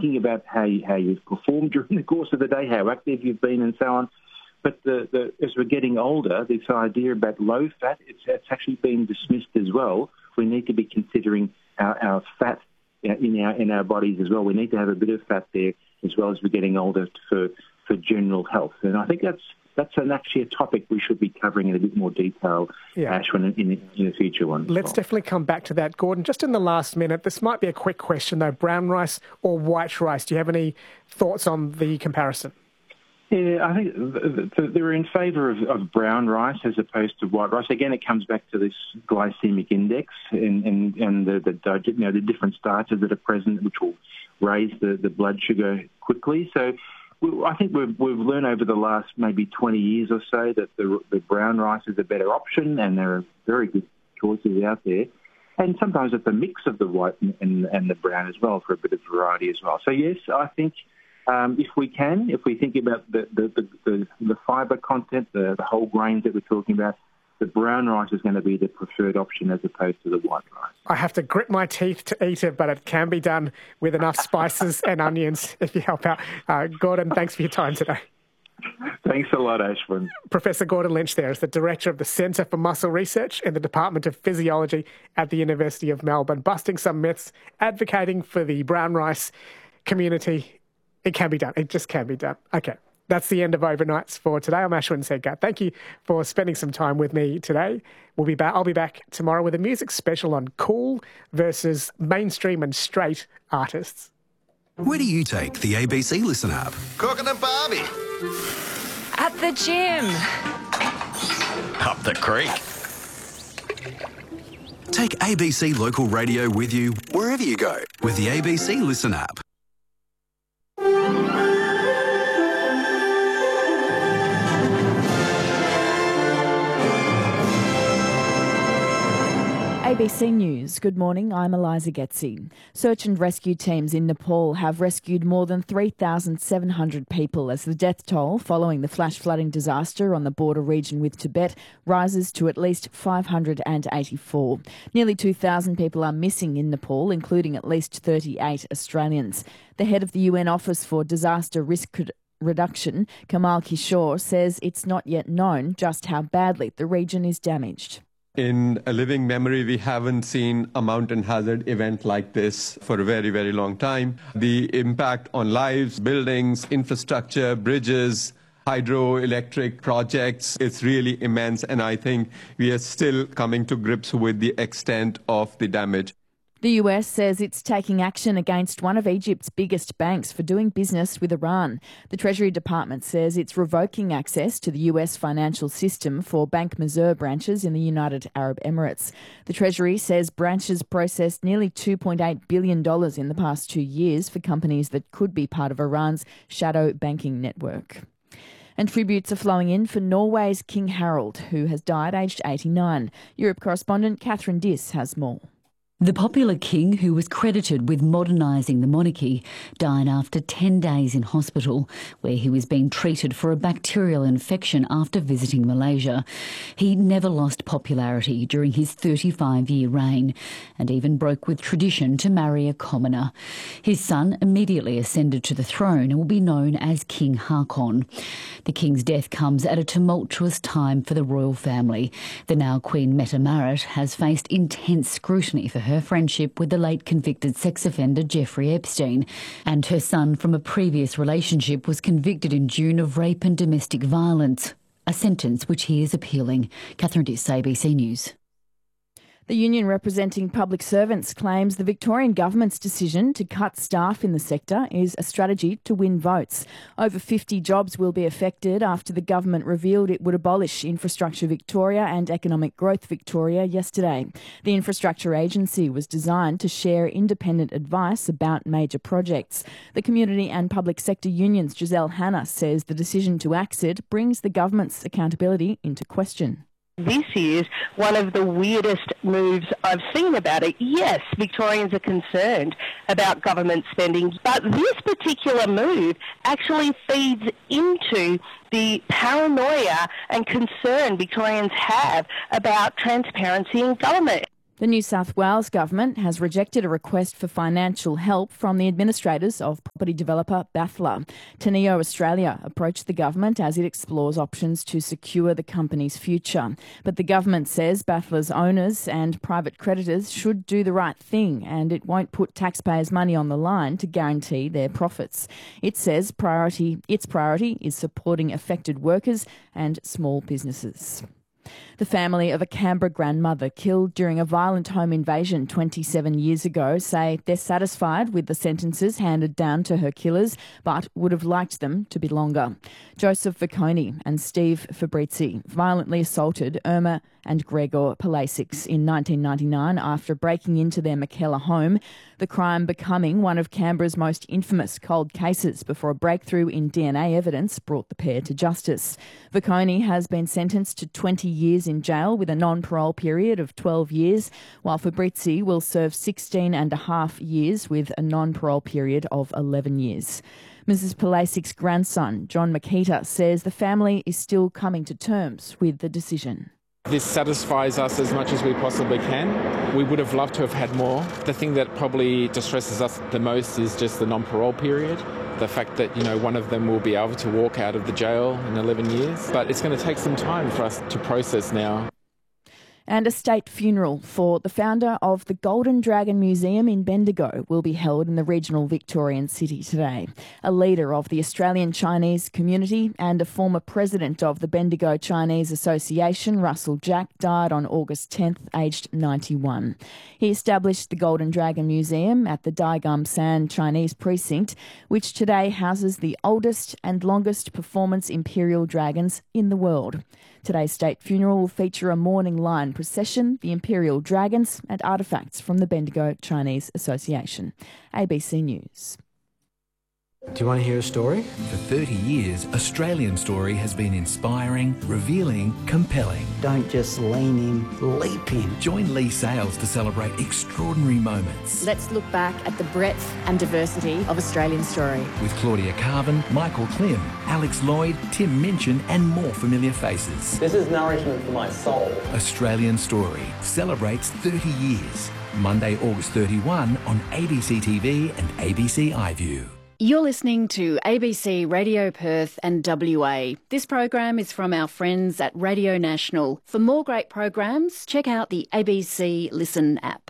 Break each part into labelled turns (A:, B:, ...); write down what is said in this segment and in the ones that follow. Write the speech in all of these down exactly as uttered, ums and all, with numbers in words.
A: thinking about how, you, how you've performed during the course of the day, how active you've been and so on. But the, the, as we're getting older, this idea about low fat, it's, it's actually been dismissed as well. We need to be considering our, our fat in our in our bodies as well. We need to have a bit of fat there as well as we're getting older for, for general health. And I think that's that's an, actually a topic we should be covering in a bit more detail, yeah. Ashwin, in, in, in a future one.
B: Let's well. definitely come back to that, Gordon. Just in the last minute, this might be a quick question though. Brown rice or white rice? Do you have any thoughts on the comparison?
A: Yeah, I think they're in favour of, of brown rice as opposed to white rice. Again, it comes back to this glycemic index and, and, and the, the, you know, the different starches that are present, which will raise the, the blood sugar quickly. So we, I think we've, we've learned over the last maybe twenty years or so that the, the brown rice is a better option, and there are very good choices out there. And sometimes it's a mix of the white and, and, and the brown as well for a bit of variety as well. So, yes, I think... Um, if we can, if we think about the, the, the, the, the fibre content, the, the whole grains that we're talking about, the brown rice is going to be the preferred option as opposed to the white rice.
B: I have to grit my teeth to eat it, but it can be done with enough spices and onions if you help out. Uh, Gordon, thanks for your time today.
A: Thanks a lot, Ashwin.
B: Professor Gordon Lynch there is the Director of the Centre for Muscle Research in the Department of Physiology at the University of Melbourne, busting some myths, advocating for the brown rice community. It can be done. It just can be done. Okay, that's the end of Overnights for today. I'm Ashwin Segar. Thank you for spending some time with me today. We'll be back. I'll be back tomorrow with a music special on cool versus mainstream and straight artists.
C: Where do you take the A B C Listen app?
D: Cooking and Barbie.
E: At the gym.
D: Up the creek.
C: Take A B C Local Radio with you wherever you go with the A B C Listen app.
F: A B C News. Good morning, I'm Eliza Getzi. Search and rescue teams in Nepal have rescued more than three thousand seven hundred people as the death toll following the flash flooding disaster on the border region with Tibet rises to at least five hundred eighty-four. Nearly two thousand people are missing in Nepal, including at least thirty-eight Australians. The head of the U N Office for Disaster Risk Reduction, Kamal Kishore, says it's not yet known just how badly the region is damaged.
G: In a living memory, we haven't seen a mountain hazard event like this for a very, very long time. The impact on lives, buildings, infrastructure, bridges, hydroelectric projects, it's really immense. And I think we are still coming to grips with the extent of the damage.
F: The U S says it's taking action against one of Egypt's biggest banks for doing business with Iran. The Treasury Department says it's revoking access to the U S financial system for Bank Mazur branches in the United Arab Emirates. The Treasury says branches processed nearly two point eight billion dollars in the past two years for companies that could be part of Iran's shadow banking network. And tributes are flowing in for Norway's King Harald, who has died aged eighty-nine. Europe correspondent Catherine Diss has more.
H: The popular king, who was credited with modernising the monarchy, died after ten days in hospital, where he was being treated for a bacterial infection after visiting Malaysia. He never lost popularity during his thirty-five-year reign, and even broke with tradition to marry a commoner. His son immediately ascended to the throne and will be known as King Haakon. The king's death comes at a tumultuous time for the royal family. The now Queen Mette Marit has faced intense scrutiny for her friendship with the late convicted sex offender Jeffrey Epstein, and her son from a previous relationship was convicted in June of rape and domestic violence, a sentence which he is appealing. Catherine Diss, A B C News.
F: The union representing public servants claims the Victorian government's decision to cut staff in the sector is a strategy to win votes. Over fifty jobs will be affected after the government revealed it would abolish Infrastructure Victoria and Economic Growth Victoria yesterday. The infrastructure agency was designed to share independent advice about major projects. The community and public sector unions Giselle Hanna says the decision to axe it brings the government's accountability into question.
I: This is one of the weirdest moves I've seen about it. Yes, Victorians are concerned about government spending, but this particular move actually feeds into the paranoia and concern Victorians have about transparency in government.
F: The New South Wales government has rejected a request for financial help from the administrators of property developer Bathla. Teneo Australia approached the government as it explores options to secure the company's future. But the government says Bathla's owners and private creditors should do the right thing, and it won't put taxpayers' money on the line to guarantee their profits. It says priority, its priority is supporting affected workers and small businesses. The family of a Canberra grandmother killed during a violent home invasion twenty-seven years ago say they're satisfied with the sentences handed down to her killers, but would have liked them to be longer. Joseph Viconi and Steve Fabrizi violently assaulted Irma and Gregor Palasics in nineteen ninety-nine after breaking into their Mackellar home, the crime becoming one of Canberra's most infamous cold cases before a breakthrough in D N A evidence brought the pair to justice. Viconi has been sentenced to twenty years in jail with a non-parole period of twelve years, while Fabrizi will serve sixteen and a half years with a non-parole period of eleven years. Missus Palasic's grandson, John Makita, says the family is still coming to terms with the decision.
J: This satisfies us as much as we possibly can. We would have loved to have had more. The thing that probably distresses us the most is just the non-parole period. The fact that, you know, one of them will be able to walk out of the jail in eleven years. But it's going to take some time for us to process now.
F: And a state funeral for the founder of the Golden Dragon Museum in Bendigo will be held in the regional Victorian city today. A leader of the Australian Chinese community and a former president of the Bendigo Chinese Association, Russell Jack, died on August tenth, aged ninety-one. He established the Golden Dragon Museum at the Dai Gum San Chinese Precinct, which today houses the oldest and longest performance imperial dragons in the world. Today's state funeral will feature a morning lion procession, the imperial dragons and artefacts from the Bendigo Chinese Association. A B C News.
K: Do you want to hear a story?
L: For thirty years, Australian Story has been inspiring, revealing, compelling.
M: Don't just lean in, leap in.
L: Join Lee Sales to celebrate extraordinary moments.
N: Let's look back at the breadth and diversity of Australian Story.
L: With Claudia Carvin, Michael Klim, Alex Lloyd, Tim Minchin and more familiar faces.
O: This is nourishment for my soul.
L: Australian Story celebrates thirty years. Monday, August thirty-first on A B C T V and A B C iView.
N: You're listening to A B C Radio Perth and W A. This program is from our friends at Radio National. For more great programs, check out the A B C Listen app.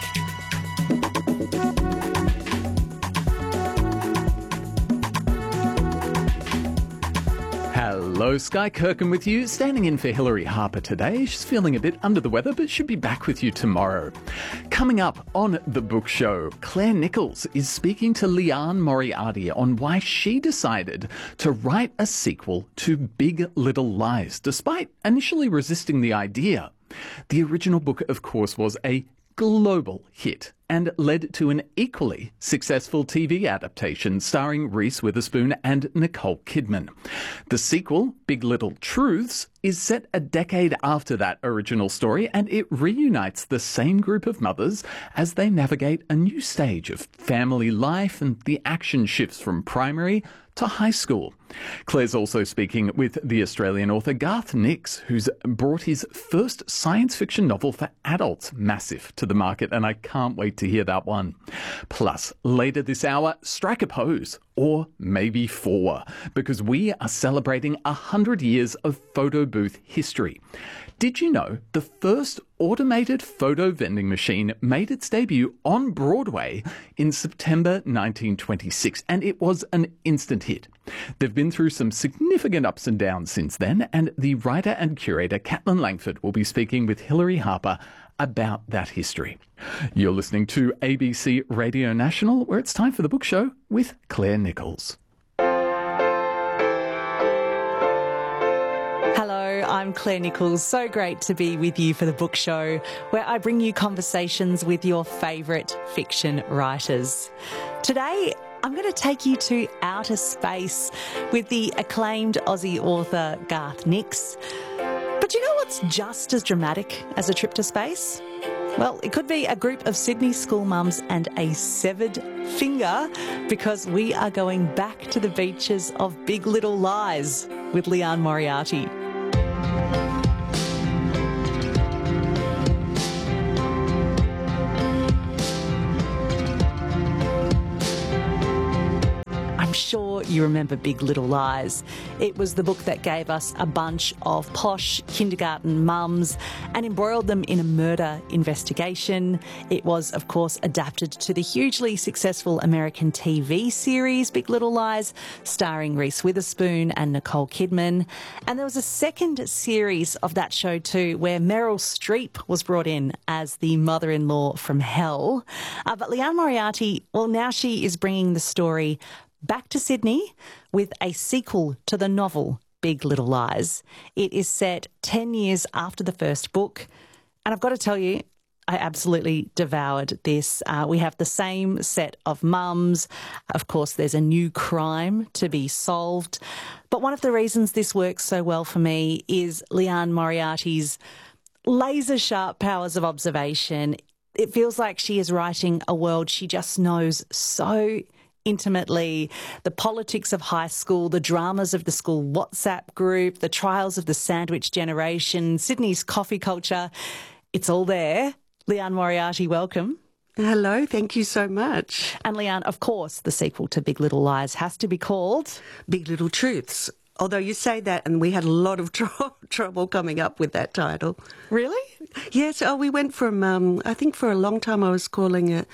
P: Hello, Sky Kirkham with you, standing in for Hilary Harper today. She's feeling a bit under the weather, but should be back with you tomorrow. Coming up on The Book Show, Claire Nichols is speaking to Liane Moriarty on why she decided to write a sequel to Big Little Lies, despite initially resisting the idea. The original book, of course, was a global hit and led to an equally successful T V adaptation starring Reese Witherspoon and Nicole Kidman. The sequel, Big Little Truths, is set a decade after that original story, and it reunites the same group of mothers as they navigate a new stage of family life, and the action shifts from primary to high school. Claire's also speaking with the Australian author Garth Nix, who's brought his first science fiction novel for adults, Massive, to the market, and I can't wait to hear that one. Plus, later this hour, strike a pose, or maybe four, because we are celebrating a hundred years of photo booth history. Did you know the first automated photo vending machine made its debut on Broadway in September nineteen twenty-six, and it was an instant hit? They've been through some significant ups and downs since then, and the writer and curator Caitlin Langford will be speaking with Hilary Harper about that history. You're listening to A B C Radio National, where it's time for The Book Show with Claire Nichols.
Q: Hello, I'm Claire Nichols. So great to be with you for The Book Show, where I bring you conversations with your favourite fiction writers. Today, I'm going to take you to outer space with the acclaimed Aussie author Garth Nix. But you know what's just as dramatic as a trip to space? Well, it could be a group of Sydney school mums and a severed finger, because we are going back to the beaches of Big Little Lies with Liane Moriarty. sure you remember Big Little Lies. It was the book that gave us a bunch of posh kindergarten mums and embroiled them in a murder investigation. It was, of course, adapted to the hugely successful American T V series Big Little Lies, starring Reese Witherspoon and Nicole Kidman. And there was a second series of that show too, where Meryl Streep was brought in as the mother-in-law from hell. Uh, but Liane Moriarty, well, now she is bringing the story back to Sydney with a sequel to the novel Big Little Lies. It is set ten years after the first book. And I've got to tell you, I absolutely devoured this. Uh, we have the same set of mums. Of course, there's a new crime to be solved. But one of the reasons this works so well for me is Liane Moriarty's laser-sharp powers of observation. It feels like she is writing a world she just knows so intimately. The politics of high school, the dramas of the school WhatsApp group, the trials of the sandwich generation, Sydney's coffee culture. It's all there. Liane Moriarty, welcome.
R: Hello, thank you so much.
Q: And Liane, of course, the sequel to Big Little Lies has to be called
R: Big Little Truths. Although you say that, and we had a lot of tr- trouble coming up with that title.
Q: Really?
R: Yes. Oh, we went from, um, I think for a long time I was calling it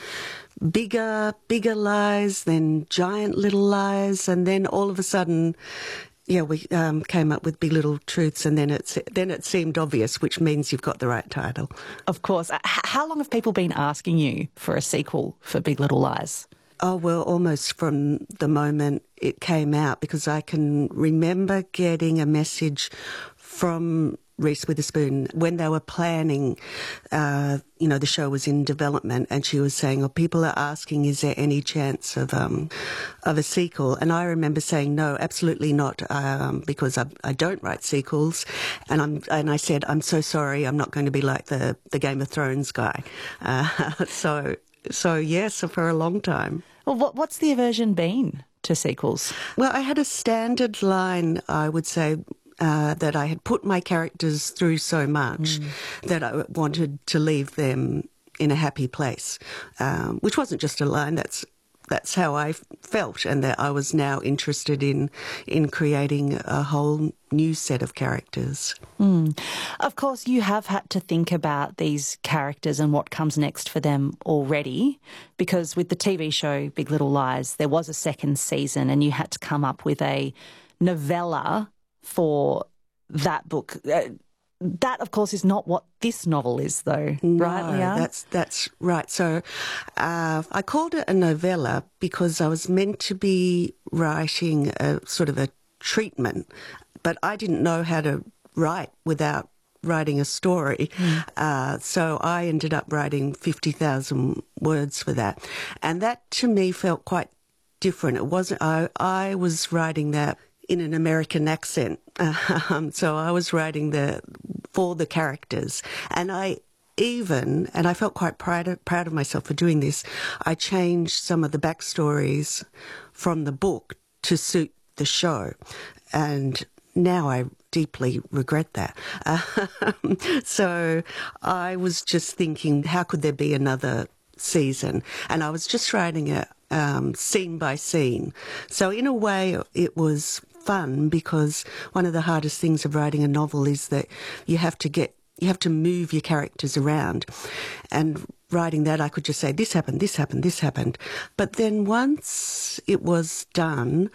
R: Bigger, Bigger Lies, then Giant Little Lies, and then all of a sudden, yeah, we um, came up with Big Little Truths, and then it's then it seemed obvious, which means you've got the right title.
Q: Of course. How long have people been asking you for a sequel for Big Little Lies?
R: Oh, well, almost from the moment it came out, because I can remember getting a message from Reese Witherspoon when they were planning, uh, you know, the show was in development, and she was saying, oh, people are asking, is there any chance of um, of a sequel? And I remember saying, no, absolutely not, um, because I, I don't write sequels. And I'm and I said, I'm so sorry, I'm not going to be like the, the Game of Thrones guy. Uh, so... So, yes, for a long time.
Q: Well, what, what's the aversion been to sequels?
R: Well, I had a standard line, I would say, uh, that I had put my characters through so much mm. that I wanted to leave them in a happy place, um, which wasn't just a line, that's that's how I felt, and that I was now interested in in creating a whole new set of characters.
Q: Mm. Of course, you have had to think about these characters and what comes next for them already, because with the T V show Big Little Lies, there was a second season and you had to come up with a novella for that book. Uh, That, of course, is not what this novel is, though,
R: no,
Q: right, Liane?
R: that's that's right. So uh, I called it a novella because I was meant to be writing a sort of a treatment, but I didn't know how to write without writing a story. Mm. Uh, so I ended up writing fifty thousand words for that. And that, to me, felt quite different. It wasn't, I, I was writing that in an American accent. Um, so I was writing the for the characters. And I even, and I felt quite proud of, proud of myself for doing this, I changed some of the backstories from the book to suit the show. And now I deeply regret that. Um, so I was just thinking, how could there be another season? And I was just writing it um, scene by scene. So in a way, it was fun, because one of the hardest things of writing a novel is that you have to get, you have to move your characters around. And writing that, I could just say, this happened, this happened, this happened. But then once it was done,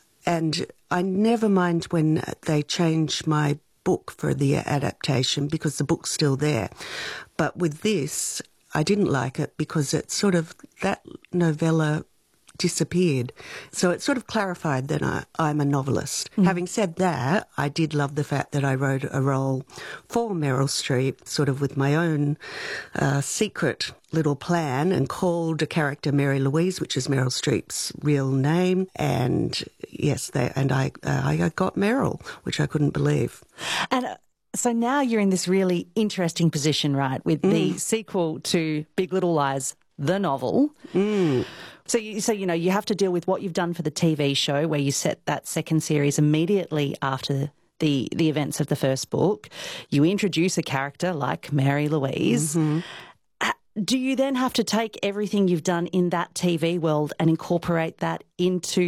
R: and I never mind when they change my book for the adaptation, because the book's still there. But with this, I didn't like it because it sort of, that novella disappeared. So it sort of clarified that I, I'm a novelist. Mm. Having said that, I did love the fact that I wrote a role for Meryl Streep, sort of with my own uh, secret little plan, and called a character Mary Louise, which is Meryl Streep's real name. And yes, they, and I, uh, I got Meryl, which I couldn't believe.
Q: And uh, so now you're in this really interesting position, right, with the
R: Mm.
Q: sequel to Big Little Lies, the novel.
R: Mm.
Q: So, you, so you know, you have to deal with what you've done for the T V show, where you set that second series immediately after the, the events of the first book. You introduce a character like Mary Louise.
R: Mm-hmm.
Q: Do you then have to take everything you've done in that T V world and incorporate that into